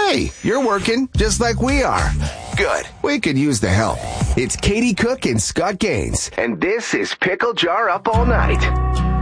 Hey, you're working just like we are. Good. We could use the help. It's Katie Cook and Scott Gaines, and this is Pickle Jar Up All Night.